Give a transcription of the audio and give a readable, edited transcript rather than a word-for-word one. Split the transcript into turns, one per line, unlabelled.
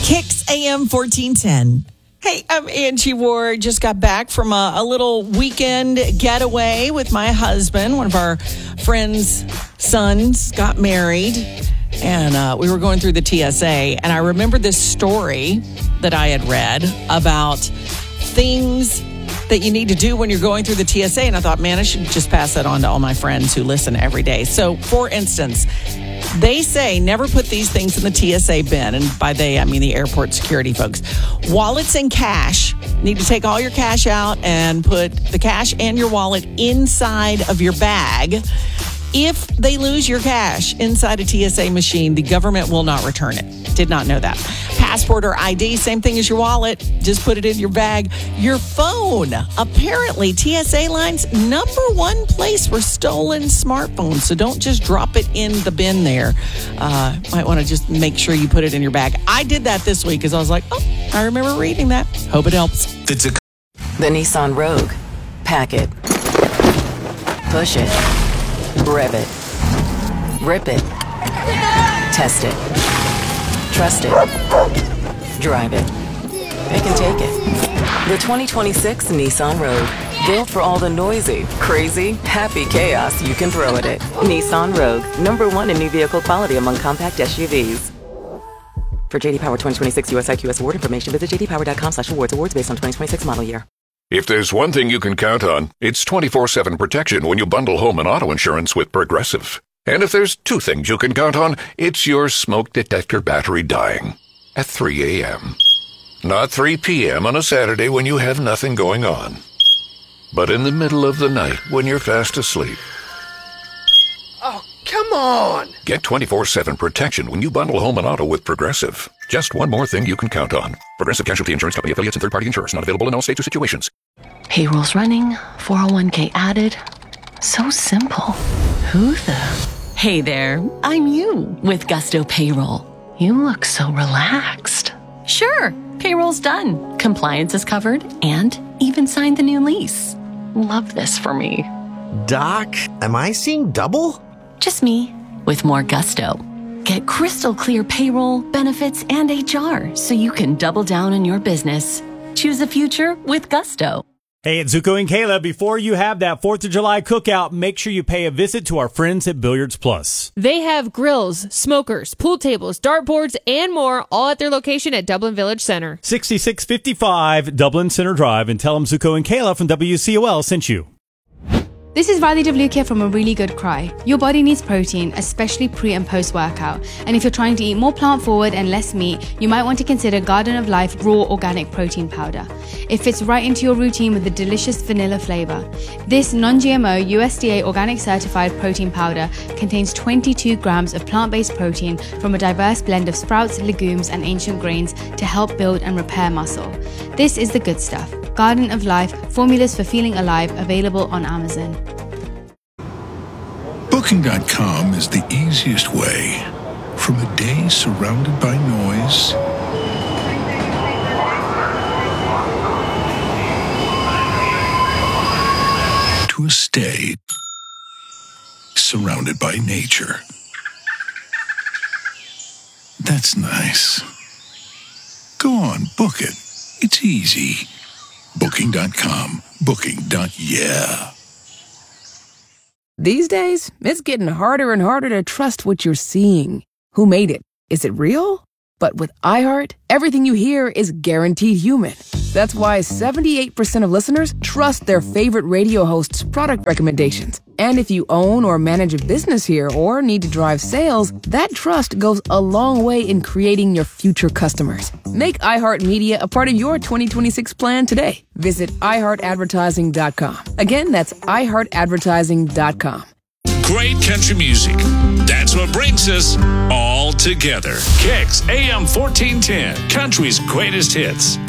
Kicks AM 1410. Hey, I'm Angie Ward. Just got back from a little weekend getaway with my husband. One of our friends' sons got married, and we were going through the TSA. And I remember this story that I had read about things that you need to do when you're going through the TSA. And I thought, man, I should just pass that on to all my friends who listen every day. So, for instance, they say never put these things in the TSA bin. And by they, I mean the airport security folks. Wallets and cash. Need to take all your cash out and put the cash and your wallet inside of your bag. If they lose your cash inside a TSA machine, the government will not return it. Did not know that. Passport or ID, same thing as your wallet. Just put it in your bag. Your phone. Apparently, TSA line's number one place for stolen smartphones. So don't just drop it in the bin there. Might want to just make sure you put it in your bag. I did that this week because I was like, oh, I remember reading that. Hope it helps.
The Nissan Rogue. Pack it. Push it. Rev it. Rip it. Test it. Trust it. Drive it. Pick and take it. The 2026 Nissan Rogue. Built for all the noisy, crazy, happy chaos you can throw at it. Nissan Rogue. #1 in new vehicle quality among compact SUVs. For JD Power 2026 US IQS award information, visit jdpower.com/awards. Awards based on 2026 model year.
If there's one thing you can count on, it's 24/7 protection when you bundle home and auto insurance with Progressive. And if there's two things you can count on, it's your smoke detector battery dying at 3 a.m. Not 3 p.m. on a Saturday when you have nothing going on, but in the middle of the night when you're fast asleep.
Oh, come on!
Get 24/7 protection when you bundle home and auto with Progressive. Just one more thing you can count on. Progressive Casualty Insurance Company affiliates and third-party insurers. Not available in all states or situations.
Payroll's running, 401k added. So simple. Who the? Hey there, I'm you with Gusto Payroll. You look so relaxed. Sure, payroll's done. Compliance is covered and even signed the new lease. Love this for me.
Doc, am I seeing double?
Just me with more gusto. Get crystal clear payroll, benefits, and HR so you can double down in your business. Choose a future with Gusto.
Hey, it's Zuko and Kayla. Before you have that 4th of July cookout, make sure you pay a visit to our friends at Billiards Plus.
They have grills, smokers, pool tables, dartboards, and more, all at their location at Dublin Village Center.
6655 Dublin Center Drive, and tell them Zuko and Kayla from WCOL sent you.
This is Riley Devlukia from A Really Good Cry. Your body needs protein, especially pre and post workout. And if you're trying to eat more plant forward and less meat, you might want to consider Garden of Life Raw Organic Protein Powder. It fits right into your routine with a delicious vanilla flavor. This non-GMO USDA organic certified protein powder contains 22 grams of plant-based protein from a diverse blend of sprouts, legumes, and ancient grains to help build and repair muscle. This is the good stuff. Garden of Life, formulas for feeling alive, available on Amazon.
Booking.com is the easiest way. From a day surrounded by noise to a stay surrounded by nature. That's nice. Go on, book it. It's easy. Booking.com. Booking.yeah.
These days, it's getting harder and harder to trust what you're seeing. Who made it? Is it real? But with iHeart, everything you hear is guaranteed human. That's why 78% of listeners trust their favorite radio hosts' product recommendations. And if you own or manage a business here or need to drive sales, that trust goes a long way in creating your future customers. Make iHeartMedia a part of your 2026 plan today. Visit iHeartAdvertising.com. Again, that's iHeartAdvertising.com.
Great country music. That's what brings us all together. Kicks AM 1410, country's greatest hits.